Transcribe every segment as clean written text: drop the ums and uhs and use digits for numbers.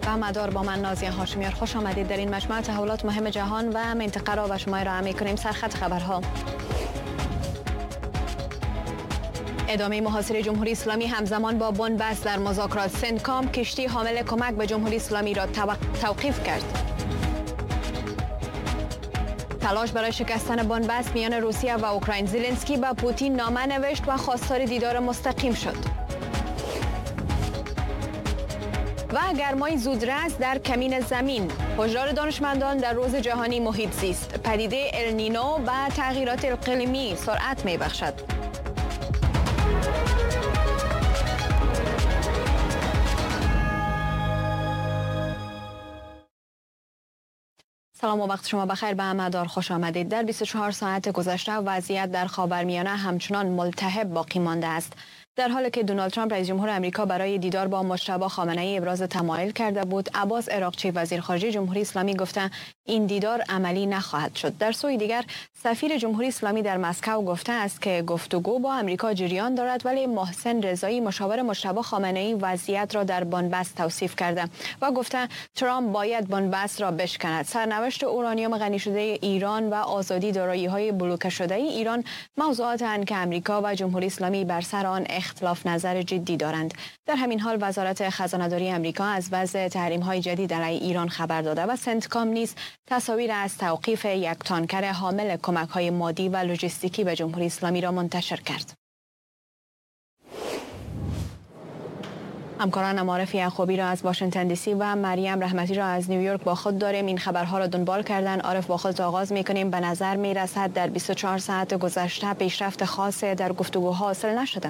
و مدار با من نازیه هاشمیار. خوش آمدید. در این مجموعه تحولات مهم جهان و منطقه را به شما ارائه می‌کنیم. سرخط خبرها: ادامه محاصره جمهوری اسلامی همزمان با بنبست در مذاکرات. سنتکام کشتی حامل کمک به جمهوری اسلامی را توقیف کرد. تلاش برای شکستن بنبست میان روسیه و اوکراین. زلنسکی به پوتین نامه نوشت و خواستار دیدار مستقیم شد. و گرمای زودرس در کمین زمین. هشدار دانشمندان در روز جهانی محیط زیست. پدیده النینو و تغییرات اقلیمی سرعت می‌بخشد. سلام و وقت شما بخیر. به مدار خوش آمدید. در 24 ساعت گذشته وضعیت در خاورمیانه همچنان ملتهب باقی مانده است، در حالی که دونالد ترامپ رئیس جمهور آمریکا برای دیدار با مجتبی خامنه‌ای ابراز تمایل کرده بود. عباس عراقچی وزیر خارجه جمهوری اسلامی گفته این دیدار عملی نخواهد شد. در سوی دیگر سفیر جمهوری اسلامی در مسکو گفته است که گفتگو با آمریکا جریان دارد، ولی محسن رضایی مشاور مجتبی خامنه‌ای وضعیت را در بنبست توصیف کرده و گفته ترامپ باید بنبست را بشکند. سرنوشت اورانیوم غنی شده ایران و آزادی دارایی‌های بلوکه شده ایران موضوعات اند که آمریکا و جمهوری اسلامی بر سر آن اختلاف نظر جدی دارند. در همین حال وزارت خزانه‌داری آمریکا از وضع تحریم‌های جدید علیه ایران خبر داده و سنتکام نیز تصاویر از توقیف یک تانکر حامل کمک‌های مادی و لوجستیکی به جمهوری اسلامی را منتشر کرد. همکاران معارف یعقوبی را از واشنگتن دی سی و مریم رحمتی را از نیویورک با خود داریم. این خبرها را دنبال کردن. عارف، با خود آغاز می‌کنیم. به نظر می‌رسد در 24 ساعت گذشته پیشرفت خاصی در گفتگوها حاصل نشده.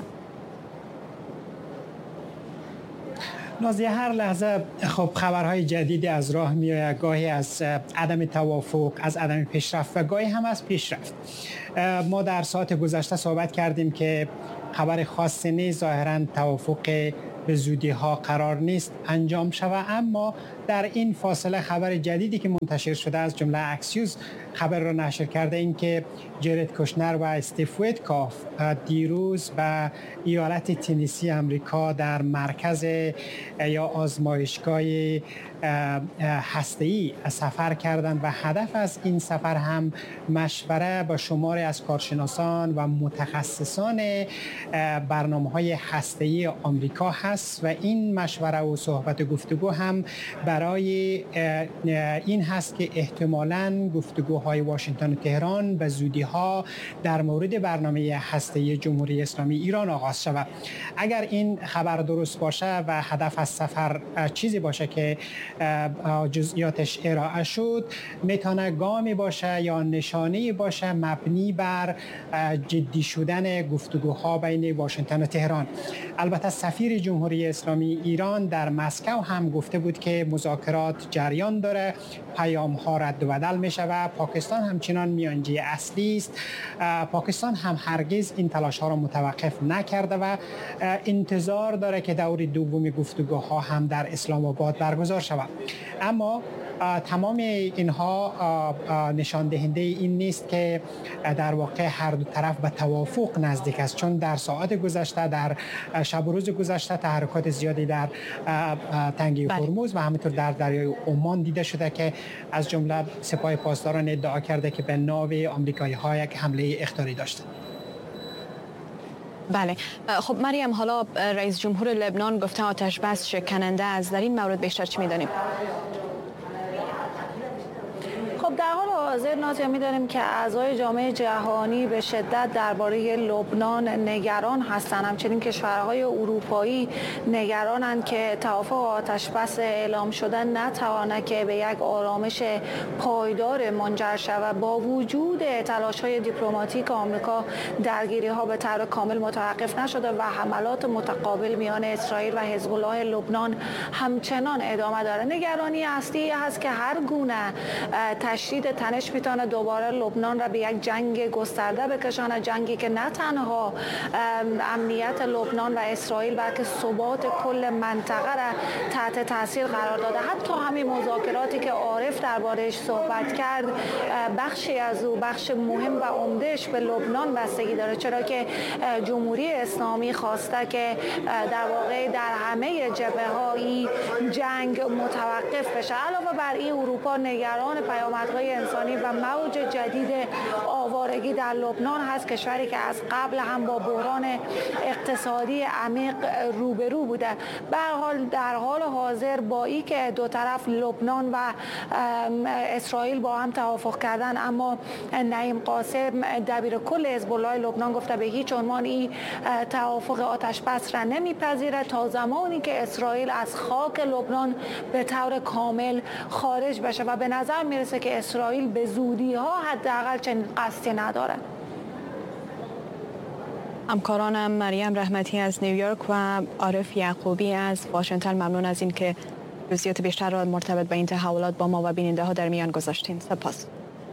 نازیه، هر لحظه خب خبرهای جدیدی از راه میآید، گاهی از عدم توافق، از عدم پیشرفت و گاهی هم از پیشرفت. ما در ساعت گذشته صحبت کردیم که خبر خاصی نیست، ظاهراً توافق به زودی ها قرار نیست انجام شود، اما در این فاصله خبر جدیدی که منتشر شده از جمله اکسیوس خبر را نشر کرده، این که جرد کوشنر و استیو ویتکاف دیروز به ایالت تنسی امریکا در مرکز یا آزمایشگاه هسته‌ای سفر کردند و هدف از این سفر هم مشوره با شماری از کارشناسان و متخصصان برنامه‌های هسته‌ای آمریکا هست و این مشوره و صحبت و گفتگو هم برای این هست که احتمالاً گفتگوهای واشنگتن و تهران به زودی‌ها در مورد برنامه هسته‌ای جمهوری اسلامی ایران آغاز شود. اگر این خبر درست باشه و هدف از سفر چیزی باشه که جزئیاتش ارائه شد، میتونه گامی باشه یا نشانه‌ای باشه مبنی بر جدی شدن گفتگوها بین واشنگتن و تهران. البته سفیر جمهوری اسلامی ایران در مسکو هم گفته بود که مذاکرات جریان داره، پیام‌ها رد و بدل میشه و پاکستان همچنان میانجی اصلی است. پاکستان هم هرگز این تلاش‌ها را متوقف نکرده و انتظار داره که دور دوم گفتگوها هم در اسلام آباد برگزار شود. اما تمام اینها نشان دهنده این نیست که در واقع هر دو طرف به توافق نزدیک است، چون در ساعات گذشته، در شب و روز گذشته تحرکات زیادی در تنگه هرمز و همینطور در دریای عمان دیده شده که از جمله سپاه پاسداران ادعا کرده که به ناو آمریکایی‌ها یک حمله اخطاری داشته. بله، خب مریم، حالا رئیس جمهور لبنان گفته آتش بس شکننده است. در این مورد بیشتر چی می‌دانیم؟ خب در حال حاضر نازیه می‌دانیم که اعضای جامعه جهانی به شدت درباره لبنان نگران هستند، همچنین کشورهای اروپایی نگرانند که توافق آتش بس اعلام شده نتوانه که به یک آرامش پایدار منجر شود. با وجود تلاش‌های دیپلماتیک آمریکا، درگیری‌ها به طور کامل متوقف نشده و حملات متقابل میان اسرائیل و حزب الله لبنان همچنان ادامه داره. نگرانی اصلی هست که هر گونه تشدید تنش خودش میتونه دوباره لبنان را به یک جنگ گسترده بکشانه، جنگی که نه تنها امنیت لبنان و اسرائیل بلکه ثبات کل منطقه را تحت تاثیر قرار داده. حتی همین مذاکراتی که عارف درباره‌اش صحبت کرد، بخشی از او، بخش مهم و عمدهش به لبنان بستگی داره، چرا که جمهوری اسلامی خواسته که در واقع در همه جبهه‌ها این جنگ متوقف بشه. علاوه بر این اروپا نگران پیامدهای انسانی و موج جدید آوارگی در لبنان هست، کشوری که از قبل هم با بحران اقتصادی عمیق روبرو بوده. به هر حال در حال حاضر با این که دو طرف لبنان و اسرائیل با هم توافق کردن، اما نعیم قاسم دبیر کل حزب الله لبنان گفته به هیچ عنوان این توافق آتش بس را نمیپذیره تا زمانی که اسرائیل از خاک لبنان به طور کامل خارج بشه و به نظر میرسه که اسرائیل به زودی ها حداقل چنین قصدی نداره. همکارانم مریم رحمتی از نیویورک و عارف یعقوبی از واشنگتن، ممنون از این که جزئیات بیشتر را مرتبط به این تحولات با ما و بیننده ها در میان گذاشتین. سپاس.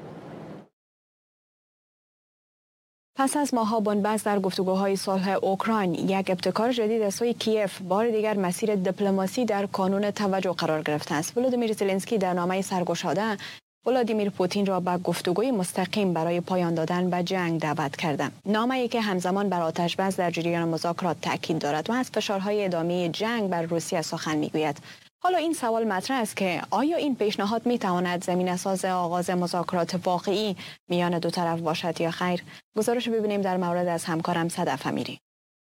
پس از ماه‌ها بنبست در گفتگوهای صلح اوکراین، یک ابتکار جدید از سوی کیف بار دیگر مسیر دیپلماسی در کانون توجه قرار گرفته است. ولودیمیر زلنسکی در نامه سرگشاده ولادیمیر پوتین را به گفتگوی مستقیم برای پایان دادن به جنگ دعوت کرده. نامه‌ای که همزمان بر آتش‌بس در جریان مذاکرات تاکید دارد و از فشارهای ادامه جنگ بر روسیه سخن می‌گوید. حالا این سوال مطرح است که آیا این پیشنهاد می‌تواند زمینه‌ساز آغاز مذاکرات واقعی میان دو طرف باشد یا خیر؟ گزارش ببینیم در مورد از همکارم صدف امیری.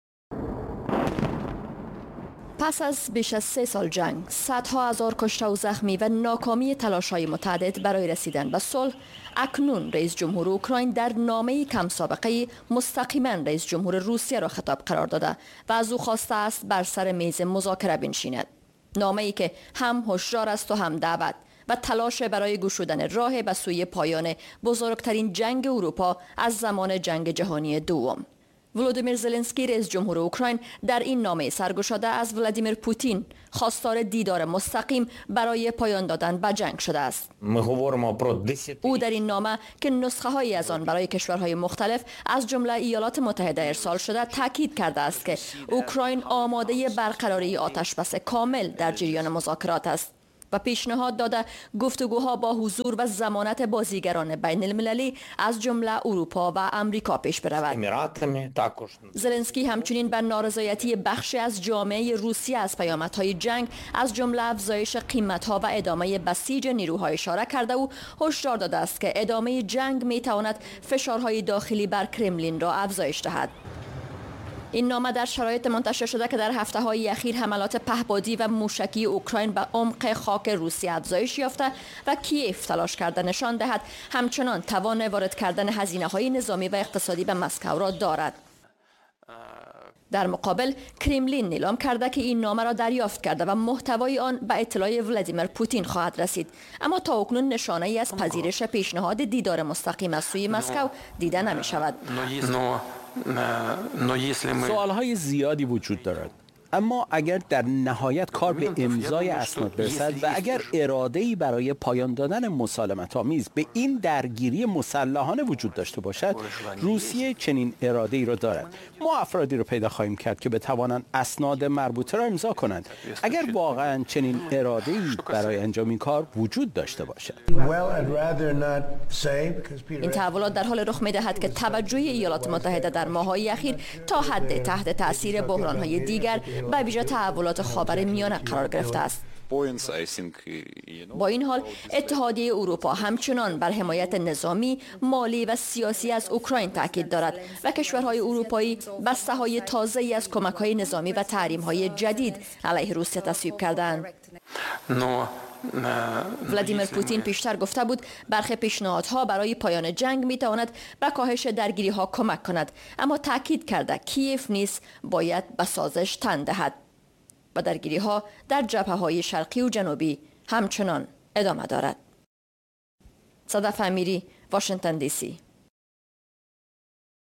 پس از بیش از 3 سال جنگ، صدها هزار کشته و زخمی و ناکامی تلاش‌های متعدد برای رسیدن به صلح، اکنون رئیس جمهور اوکراین در نامه‌ای کم سابقه مستقیما رئیس جمهور روسیه را خطاب قرار داده و از او خواسته است بر سر میز مذاکره بنشیند. نامه‌ای که هم هشدار است و هم دعوت و تلاش برای گشودن راه به سوی پایان بزرگترین جنگ اروپا از زمان جنگ جهانی دوم. ولودیمیر زلنسکی رئیس جمهور اوکراین در این نامه سرگشاده از ولادیمیر پوتین خواستار دیدار مستقیم برای پایان دادن به جنگ شده است. او در این نامه که نسخه هایی از آن برای کشورهای مختلف از جمله ایالات متحده ارسال شده تاکید کرده است که اوکراین آماده برقراری آتش بس کامل در جریان مذاکرات است و پیشنهاد داده گفتگوها با حضور و ضمانت بازیگران بین المللی از جمله اروپا و امریکا پیش برود. زلنسکی همچنین بر نارضایتی بخشی از جامعه روسیه از پیامدهای جنگ از جمله افزایش قیمت‌ها و ادامه بسیج نیروها اشاره کرده و هشدار داده است که ادامه جنگ می‌تواند فشارهای داخلی بر کرملین را افزایش دهد. این نامه در شرایط منتشر شده که در هفته‌های اخیر حملات پهپادی و موشکی اوکراین به عمق خاک روسیه افزایش یافته و کیف تلاش کرده نشان دهد همچنان توان وارد کردن هزینه‌های نظامی و اقتصادی به مسکو را دارد. در مقابل کرملین اعلام کرده که این نامه را دریافت کرده و محتوای آن به اطلاع ولادیمیر پوتین خواهد رسید، اما تا اکنون نشانه‌ای از پذیرش پیشنهاد دیدار مستقیم از سوی مسکو دیده نمی شود. سوالهای زیادی وجود دارد، اما اگر در نهایت کار به امضای اسناد برسد و اگر اراده‌ای برای پایان دادن مسالمت‌آمیز به این درگیری مسلحانه وجود داشته باشد، روسیه چنین اراده‌ای را دارد. ما افرادی را پیدا خواهیم کرد که بتوانند اسناد مربوطه را امضا کنند اگر واقعا چنین اراده‌ای برای انجام این کار وجود داشته باشد. این تحولات در حال رخ می‌دهد که توجه ایالات متحده در ماه‌های اخیر تا حد تحت تاثیر بحران‌های دیگر به ویژه تحولات خاورمیانه قرار گرفته است. با این حال اتحادیه اروپا همچنان بر حمایت نظامی، مالی و سیاسی از اوکراین تاکید دارد و کشورهای اروپایی بسته‌های تازه‌ای از کمک‌های نظامی و تحریم‌های جدید علیه روسیه تصویب کردند. ولادیمیر پوتین پیشتر گفته بود برخی پیشنهادها برای پایان جنگ میتواند به کاهش درگیری‌ها کمک کند، اما تاکید کرده کیف نیز باید به سازش تن دهد و درگیری‌ها در جبهه‌های شرقی و جنوبی همچنان ادامه دارد. صدف امیری، واشنگتن دی سی.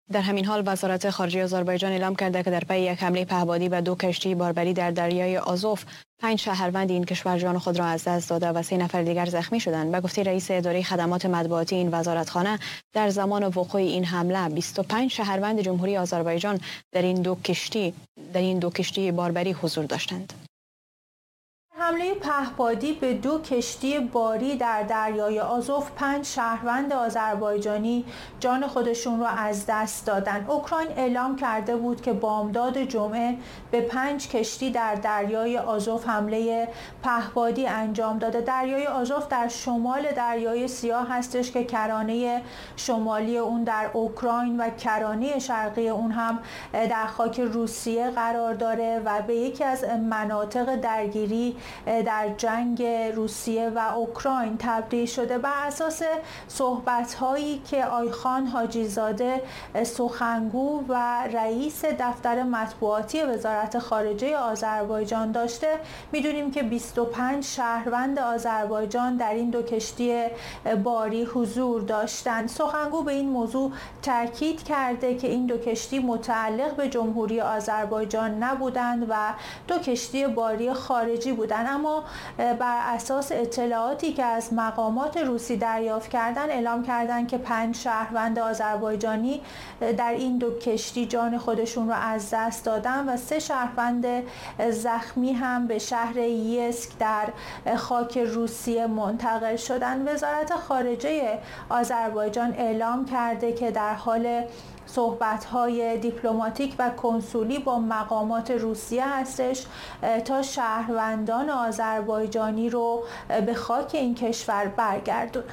در همین حال وزارت خارجه آذربایجان اعلام کرده که در پی یک حمله پهپادی به 2 کشتی باربری در دریای آزوف 5 شهروند این کشور جان خود را از دست داده و 3 نفر دیگر زخمی شدند. به گفته رئیس اداره خدمات مطبوعاتی این وزارتخانه، در زمان وقوع این حمله 25 شهروند جمهوری آذربایجان در این دو کشتی باربری حضور داشتند. حمله پهپادی به 2 کشتی باری در دریای آزوف 5 شهروند آذربایجانی جان خودشون را از دست دادند. اوکراین اعلام کرده بود که بامداد جمعه به 5 کشتی در دریای آزوف حمله پهپادی انجام داده. دریای آزوف در شمال دریای سیاه هستش که کرانه شمالی اون در اوکراین و کرانه شرقی اون هم در خاک روسیه قرار داره و به یکی از مناطق درگیری در جنگ روسیه و اوکراین تبدیل شده. بر اساس صحبت‌هایی که آیخان حاجیزاده سخنگو و رئیس دفتر مطبوعاتی وزارت خارجه آذربایجان داشته، می‌دونیم که 25 شهروند آذربایجان در این 2 کشتی باری حضور داشتند. سخنگو به این موضوع تاکید کرده که این 2 کشتی متعلق به جمهوری آذربایجان نبودند و 2 کشتی باری خارجی بودند، اما بر اساس اطلاعاتی که از مقامات روسی دریافت کردن اعلام کردند که 5 شهروند آذربایجانی در این 2 کشتی جان خودشون رو از دست دادن و 3 شهروند زخمی هم به شهر یسک در خاک روسیه منتقل شدند. وزارت خارجه آذربایجان اعلام کرده که در حال صحبت‌های دیپلماتیک و کنسولی با مقامات روسیه هستش تا شهروندان آذربایجانی رو به خاک این کشور برگردونند.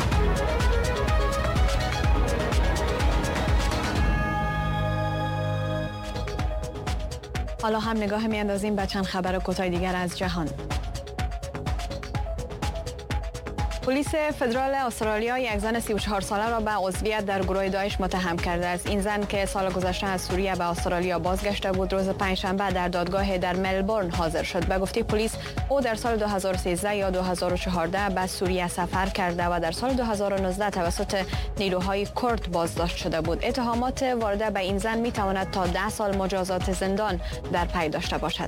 حالا هم نگاه می‌اندازیم به چند خبر کوتاه دیگر از جهان. پلیس فدرال استرالیا یک زن 34 ساله را به عضویت در گروه داعش متهم کرده است. این زن که سال گذشته از سوریه به استرالیا بازگشته بود، روز پنجشنبه در دادگاه در ملبورن حاضر شد. به گفته پلیس، او در سال 2013 یا 2014 به سوریه سفر کرده و در سال 2019 توسط نیروهای کرد بازداشت شده بود. اتهامات وارده به این زن می‌تواند تا 10 سال مجازات زندان در پی داشته باشد.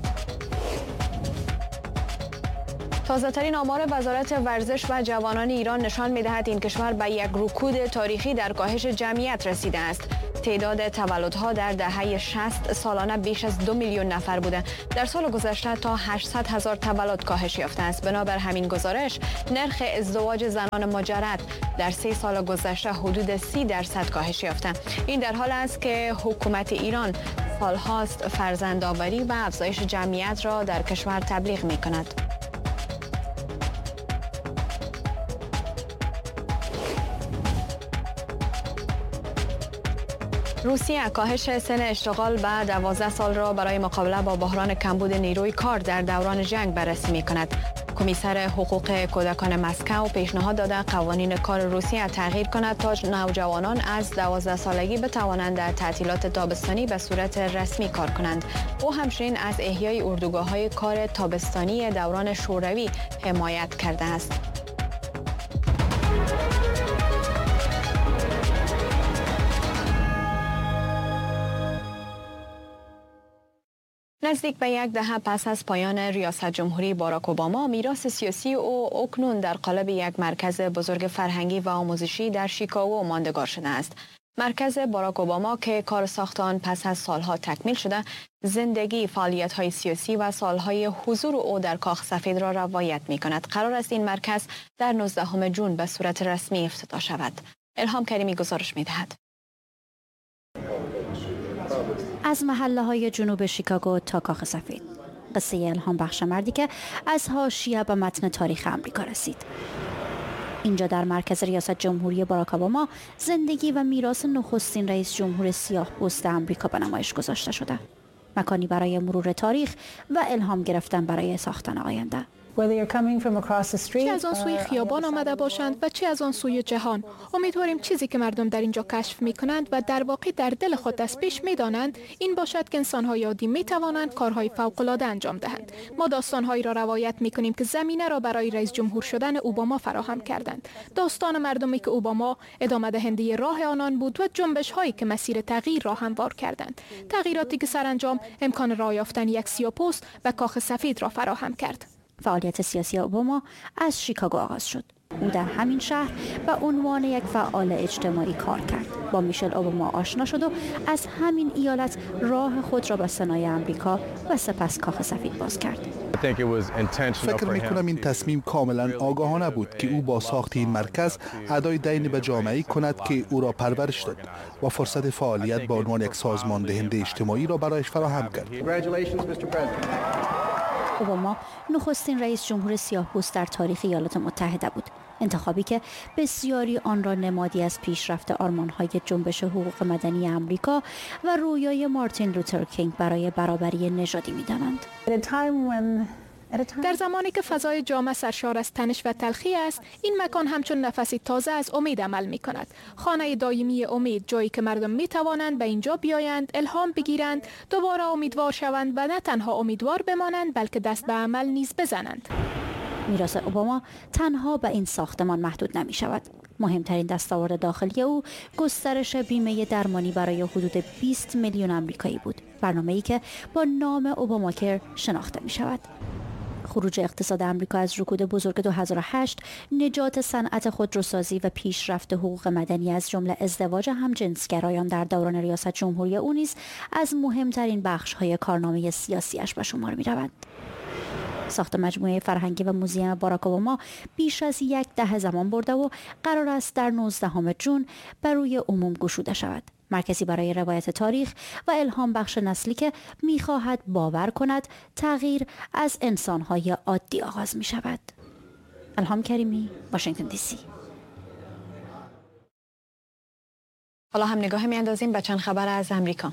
تازه‌ترین آمار وزارت ورزش و جوانان ایران نشان می‌دهد این کشور به یک رکود تاریخی در کاهش جمعیت رسیده است. تعداد تولدها در دهه 60 سالانه بیش از 2 میلیون نفر بوده. در سال گذشته تا 800,000 تولد کاهش یافته است. بنابر همین گزارش، نرخ ازدواج زنان مجرد در 3 سال گذشته حدود 30% کاهش یافته. این در حال است که حکومت ایران سالهاست فرزندآوری و افزایش جمعیت را در کشور تبلیغ می‌کند. روسیه کاهش سن اشتغال به 12 سال را برای مقابله با بحران کمبود نیروی کار در دوران جنگ بررسی می‌کند. کمیسر حقوق کودکان مسکو پیشنهاد داده قوانین کار روسیه تغییر کند تا نوجوانان از 12 سالگی بتوانند در تعطیلات تابستانی به صورت رسمی کار کنند. او همچنین از احیای اردوگاه‌های کار تابستانی دوران شوروی حمایت کرده است. نزدیک به 10 دهه پس از پایان ریاست جمهوری باراک اوباما، میراث سیاسی او اکنون در قالب یک مرکز بزرگ فرهنگی و آموزشی در شیکاگو ماندگار شده است. مرکز باراک اوباما که کار ساخت آن پس از سالها تکمیل شده، زندگی، فعالیت‌های سیاسی و سالهای حضور او در کاخ سفید را روایت می‌کند. قرار است این مرکز در 19 جون به صورت رسمی افتتاح شود. الهام کریمی گزارش می‌دهد. از محله‌های جنوب شیکاگو تا کاخ سفید، قصه الهام بخش مردی که از حاشیه به متن تاریخ آمریکا رسید. اینجا در مرکز ریاست جمهوری باراک اوباما زندگی و میراث نخستین رئیس جمهور سیاه‌پوست آمریکا به نمایش گذاشته شده. مکانی برای مرور تاریخ و الهام گرفتن برای ساختن آینده. چه از آن سوی خیابان آمده باشند و چه از آن سوی جهان. امیدواریم چیزی که مردم در اینجا کشف می کنند و در واقع در دل خود از پیش می دانند این باشد که انسان‌های عادی می توانند کارهای فوق‌العاده انجام دهند. ما داستان‌هایی را روایت می کنیم که زمینه را برای رئیس جمهور شدن اوباما فراهم کردند. داستان مردمی که اوباما ادامه دهنده راه آنان بود و جنبش‌هایی که مسیر تغییر را هموار کردند. تغییراتی که سرانجام امکان راه یافتن یک سیاه‌پوست و کاخ سفید را فراهم کرد. فعالیت سیاسی اوباما از شیکاگو آغاز شد. او در همین شهر به عنوان یک فعال اجتماعی کار کرد. با میشل اوباما آشنا شد و از همین ایالت راه خود را به سنای آمریکا و سپس کاخ سفید باز کرد. فکر می‌کنم این تصمیم کاملا آگاهانه بود که او با ساخت این مرکز ادای دین به جامعه‌ای کند که او را پرورش داد و فرصت فعالیت به عنوان یک سازمان دهنده اجتماعی را برایش فراهم کرد. اوباما نخستین رئیس جمهور سیاه‌پوست در تاریخ ایالات متحده بود. انتخابی که بسیاری آن را نمادی از پیشرفت آرمان‌های جنبش حقوق مدنی آمریکا و رویای مارتین لوتر کینگ برای برابری نژادی می‌دانند. در زمانی که فضای جامعه سرشار از تنش و تلخی است، این مکان همچون نفسی تازه از امید عمل می کند. خانه دائمی امید، جایی که مردم می توانند به اینجا بیایند، الهام بگیرند، دوباره امیدوار شوند و نه تنها امیدوار بمانند بلکه دست به عمل نیز بزنند. میراث اوباما تنها به این ساختمان محدود نمی شود. مهمترین دستاورد داخلی او گسترش بیمه درمانی برای حدود 20 میلیون آمریکایی بود. برنامه‌ای که با نام اوباماکر شناخته می شود. خروج اقتصاد آمریکا از رکود بزرگ 2008، نجات صنعت خودروسازی و پیشرفت حقوق مدنی از جمله ازدواج همجنسگرایان در دوران ریاست جمهوری او نیز از مهمترین بخش‌های کارنامه سیاسیش به شمار می‌رود. ساخت مجموعه فرهنگی و موزیم باراک اوباما بیش از 10 دهه زمان برده و قرار است در 19 جون بر روی عموم گشوده شود. مرکزی برای روایت تاریخ و الهام بخش نسلی که می‌خواهد باور کند تغییر از انسان‌های عادی آغاز می‌شود. الهام کریمی، واشنگتن دی سی. حالا هم نگاه می‌اندازیم به چند خبر از امریکا.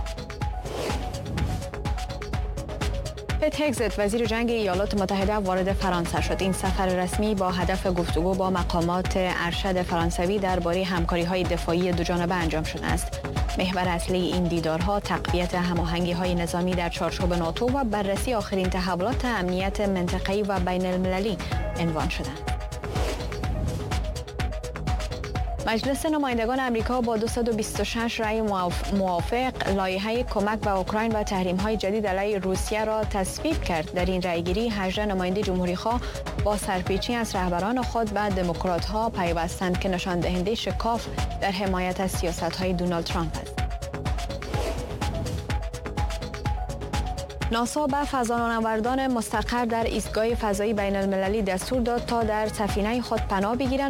پت هگزت وزیر جنگ ایالات متحده وارد فرانسه شد. این سفر رسمی با هدف گفتگو با مقامات ارشد فرانسوی درباره همکاری‌های دفاعی دوجانبه انجام شده است. محور اصلی این دیدارها تقویت هماهنگی‌های نظامی در چارچوب ناتو و بررسی آخرین تحولات امنیت منطقه‌ای و بین المللی عنوان شدند. مجلس نمایندگان آمریکا با 226 رأی موافق لایحه کمک به اوکراین و تحریم‌های جدید علیه روسیه را تصویب کرد. در این رأیگیری 18 نماینده جمهوری‌خواه با سرپیچی از رهبران خود به دموکرات‌ها پیوستند که نشان دهنده شکاف در حمایت از سیاست‌های دونالد ترامپ است. ناسا به فضانوردان مستقر در ایستگاه فضایی بین المللی دستور داد تا در سفینه خود پناه بگیرند